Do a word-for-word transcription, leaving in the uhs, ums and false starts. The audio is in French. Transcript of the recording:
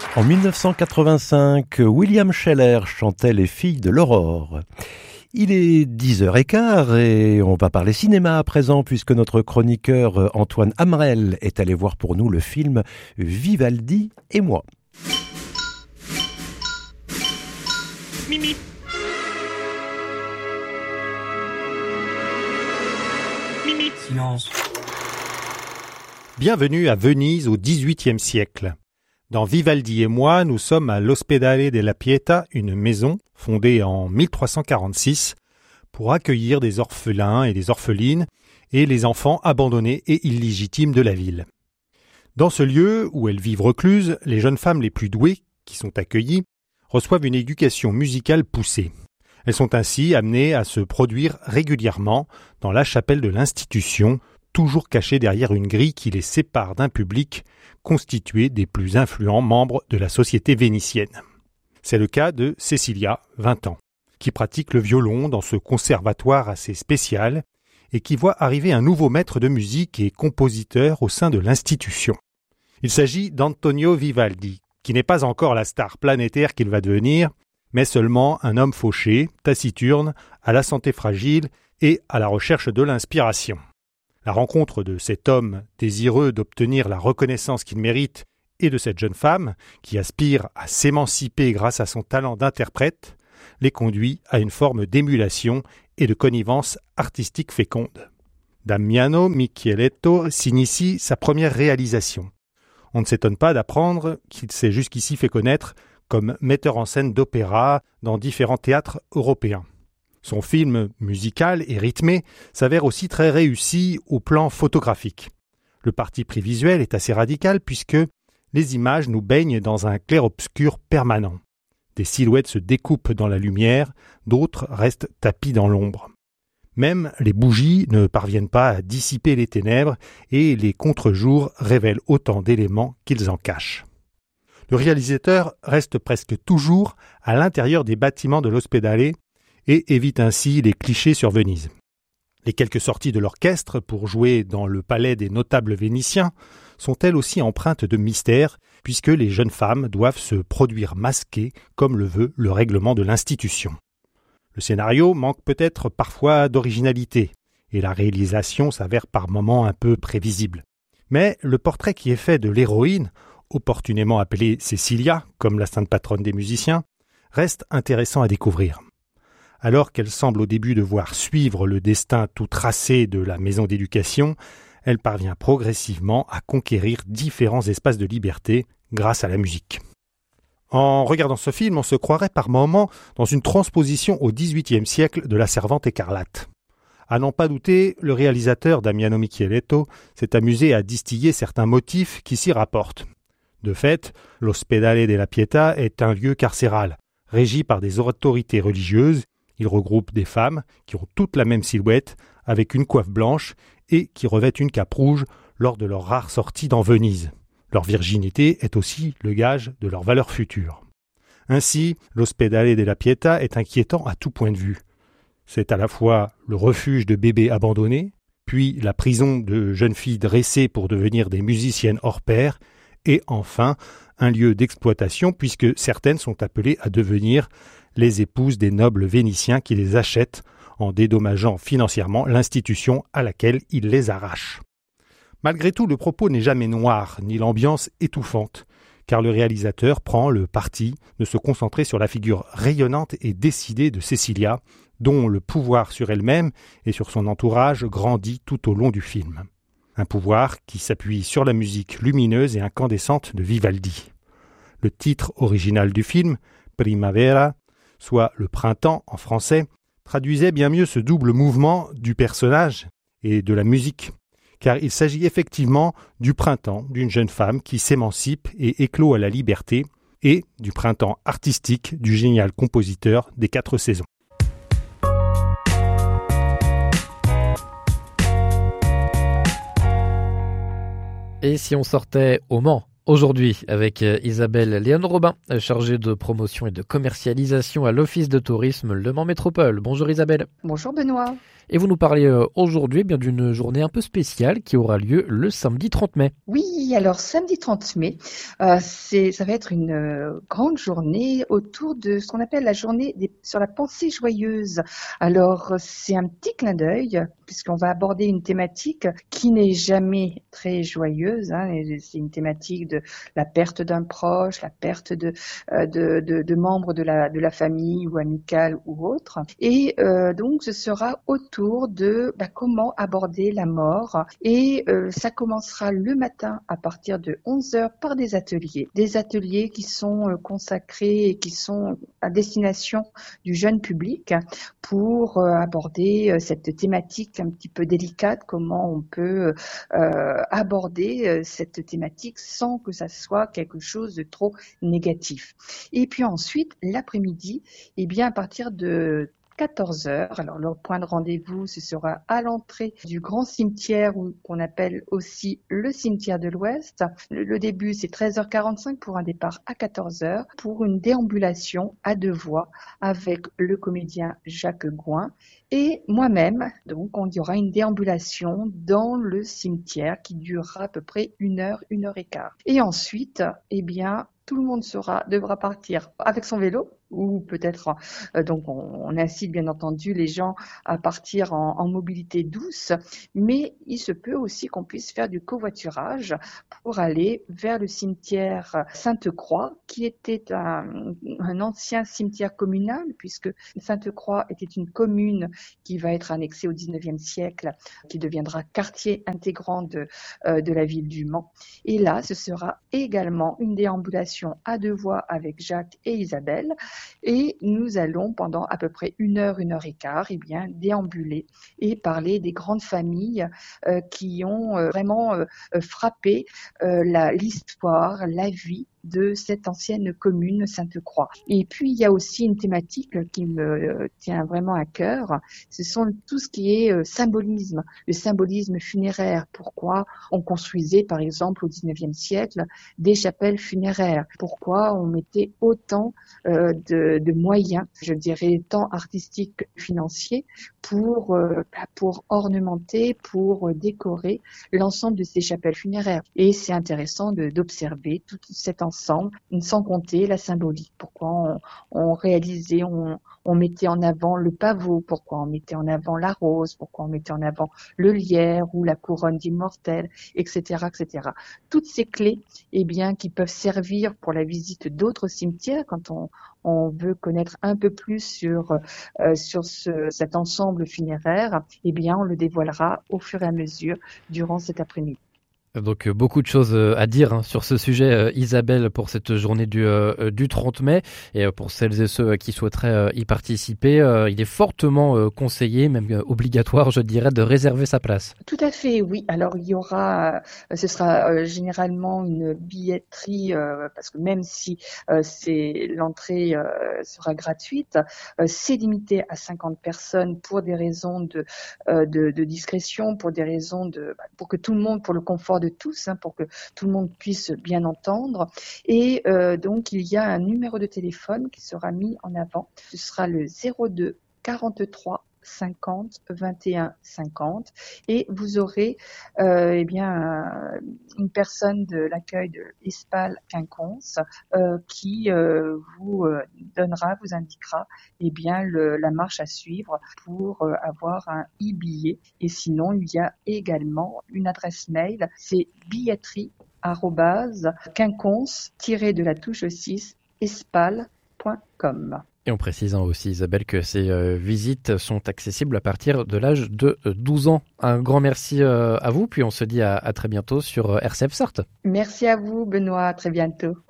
En dix-neuf cent quatre-vingt-cinq, William Sheller chantait Les filles de l'aurore. Il est dix heures quinze et on va parler cinéma à présent puisque notre chroniqueur Antoine Hamrel est allé voir pour nous le film Vivaldi et moi. Mimi. Mimi. Silence. Bienvenue à Venise au dix-huitième siècle. Dans Vivaldi et moi, nous sommes à l'Ospedale della Pietà, une maison fondée en mille trois cent quarante-six pour accueillir des orphelins et des orphelines et les enfants abandonnés et illégitimes de la ville. Dans ce lieu, où elles vivent recluses, les jeunes femmes les plus douées, qui sont accueillies, reçoivent une éducation musicale poussée. Elles sont ainsi amenées à se produire régulièrement dans la chapelle de l'institution, toujours cachée derrière une grille qui les sépare d'un public constitué des plus influents membres de la société vénitienne. C'est le cas de Cecilia, vingt ans, qui pratique le violon dans ce conservatoire assez spécial et qui voit arriver un nouveau maître de musique et compositeur au sein de l'institution. Il s'agit d'Antonio Vivaldi, qui n'est pas encore la star planétaire qu'il va devenir, mais seulement un homme fauché, taciturne, à la santé fragile et à la recherche de l'inspiration. La rencontre de cet homme désireux d'obtenir la reconnaissance qu'il mérite et de cette jeune femme qui aspire à s'émanciper grâce à son talent d'interprète les conduit à une forme d'émulation et de connivence artistique féconde. Damiano Micheletto s'initie sa première réalisation. On ne s'étonne pas d'apprendre qu'il s'est jusqu'ici fait connaître comme metteur en scène d'opéra dans différents théâtres européens. Son film musical et rythmé s'avère aussi très réussi au plan photographique. Le parti pris visuel est assez radical puisque les images nous baignent dans un clair-obscur permanent. Des silhouettes se découpent dans la lumière, d'autres restent tapies dans l'ombre. Même les bougies ne parviennent pas à dissiper les ténèbres et les contre-jours révèlent autant d'éléments qu'ils en cachent. Le réalisateur reste presque toujours à l'intérieur des bâtiments de l'Ospedale et évite ainsi les clichés sur Venise. Les quelques sorties de l'orchestre pour jouer dans le palais des notables vénitiens sont elles aussi empreintes de mystère, puisque les jeunes femmes doivent se produire masquées comme le veut le règlement de l'institution. Le scénario manque peut-être parfois d'originalité, et la réalisation s'avère par moments un peu prévisible. Mais le portrait qui est fait de l'héroïne, opportunément appelée Cecilia, comme la sainte patronne des musiciens, reste intéressant à découvrir. Alors qu'elle semble au début devoir suivre le destin tout tracé de la maison d'éducation, elle parvient progressivement à conquérir différents espaces de liberté grâce à la musique. En regardant ce film, on se croirait par moments dans une transposition au dix-huitième siècle de La Servante écarlate. À n'en pas douter, le réalisateur Damiano Micheletto s'est amusé à distiller certains motifs qui s'y rapportent. De fait, l'Ospedale della Pietà est un lieu carcéral, régi par des autorités religieuses. Il regroupe des femmes qui ont toutes la même silhouette, avec une coiffe blanche et qui revêtent une cape rouge lors de leur rare sortie dans Venise. Leur virginité est aussi le gage de leur valeur future. Ainsi, l'Ospedale della Pietà est inquiétant à tout point de vue. C'est à la fois le refuge de bébés abandonnés, puis la prison de jeunes filles dressées pour devenir des musiciennes hors pair, et enfin un lieu d'exploitation puisque certaines sont appelées à devenir les épouses des nobles vénitiens qui les achètent en dédommageant financièrement l'institution à laquelle ils les arrachent. Malgré tout, le propos n'est jamais noir, ni l'ambiance étouffante, car le réalisateur prend le parti de se concentrer sur la figure rayonnante et décidée de Cecilia, dont le pouvoir sur elle-même et sur son entourage grandit tout au long du film. Un pouvoir qui s'appuie sur la musique lumineuse et incandescente de Vivaldi. Le titre original du film, Primavera, soit le printemps en français, traduisait bien mieux ce double mouvement du personnage et de la musique, car il s'agit effectivement du printemps d'une jeune femme qui s'émancipe et éclot à la liberté, et du printemps artistique du génial compositeur des quatre saisons. Et si on sortait au Mans, aujourd'hui avec Isabelle Léon-Robin, chargée de promotion et de commercialisation à l'Office de tourisme Le Mans Métropole. Bonjour Isabelle. Bonjour Benoît. Et vous nous parlez aujourd'hui eh bien d'une journée un peu spéciale qui aura lieu le samedi trente mai. Oui, alors samedi trente mai, euh, c'est, ça va être une euh, grande journée autour de ce qu'on appelle la journée des, sur la pensée joyeuse. Alors c'est un petit clin d'œil puisqu'on va aborder une thématique qui n'est jamais très joyeuse. Hein, et c'est une thématique de la perte d'un proche, la perte de, euh, de, de, de membres de la, de la famille ou amicale ou autre. Et euh, donc ce sera autour de bah, comment aborder la mort et euh, ça commencera le matin à partir de onze heures par des ateliers, des ateliers qui sont euh, consacrés et qui sont à destination du jeune public pour euh, aborder euh, cette thématique un petit peu délicate, comment on peut euh, aborder euh, cette thématique sans que ça soit quelque chose de trop négatif. Et puis ensuite, l'après-midi, eh bien à partir de quatorze heures. Alors, le point de rendez-vous, ce sera à l'entrée du grand cimetière ou qu'on appelle aussi le cimetière de l'Ouest. Le, le début, c'est treize heures quarante-cinq pour un départ à quatorze heures pour une déambulation à deux voix avec le comédien Jacques Gouin et moi-même. Donc, on y aura une déambulation dans le cimetière qui durera à peu près une heure, une heure et quart. Et ensuite, eh bien, tout le monde sera, devra partir avec son vélo ou peut-être, euh, donc on, on incite bien entendu les gens à partir en, en mobilité douce, mais il se peut aussi qu'on puisse faire du covoiturage pour aller vers le cimetière Sainte-Croix, qui était un, un ancien cimetière communal, puisque Sainte-Croix était une commune qui va être annexée au dix-neuvième siècle, qui deviendra quartier intégrant de, euh, de la ville du Mans. Et là, ce sera également une déambulation à deux voies avec Jacques et Isabelle. Et nous allons pendant à peu près une heure, une heure et quart, eh bien, déambuler et parler des grandes familles euh, qui ont euh, vraiment euh, frappé euh, la, l'histoire, la vie de cette ancienne commune Sainte-Croix. Et puis, il y a aussi une thématique qui me tient vraiment à cœur. Ce sont tout ce qui est euh, symbolisme, le symbolisme funéraire. Pourquoi on construisait, par exemple, au dix-neuvième siècle, des chapelles funéraires? Pourquoi on mettait autant euh, de, de moyens, je dirais, tant artistiques que financiers, pour, euh, pour ornementer, pour décorer l'ensemble de ces chapelles funéraires? Et c'est intéressant de, d'observer tout cet ensemble, sans compter la symbolique. Pourquoi on, on réalisait, on, on mettait en avant le pavot, pourquoi on mettait en avant la rose, pourquoi on mettait en avant le lierre ou la couronne d'immortel, et cetera, et cetera. Toutes ces clés, eh bien, qui peuvent servir pour la visite d'autres cimetières quand on, on veut connaître un peu plus sur, euh, sur ce, cet ensemble funéraire, eh bien, on le dévoilera au fur et à mesure durant cet après-midi. Donc beaucoup de choses à dire hein, sur ce sujet, Isabelle, pour cette journée du, euh, du trente mai. Et pour celles et ceux qui souhaiteraient y participer, euh, il est fortement conseillé, même obligatoire, je dirais, de réserver sa place. Tout à fait, oui. Alors il y aura, ce sera euh, généralement une billetterie, euh, parce que même si euh, c'est l'entrée euh, sera gratuite, euh, c'est limité à cinquante personnes pour des raisons de, euh, de, de discrétion, pour des raisons de, pour que tout le monde, pour le confort de tous, hein, pour que tout le monde puisse bien entendre. Et euh, donc, il y a un numéro de téléphone qui sera mis en avant. Ce sera le zéro deux quarante-trois cinquante vingt et un cinquante et vous aurez euh, eh bien un, une personne de l'accueil de l'Espal Quinconce euh, qui euh, vous euh, donnera, vous indiquera eh bien le, la marche à suivre pour euh, avoir un e-billet. Et sinon, il y a également une adresse mail, c'est billetterie arobase quinconce tiré de la touche six espal point com. Et en précisant aussi, Isabelle, que ces euh, visites sont accessibles à partir de l'âge de euh, douze ans. Un grand merci euh, à vous, puis on se dit à, à très bientôt sur euh, R C F Sarthe. Merci à vous, Benoît, à très bientôt.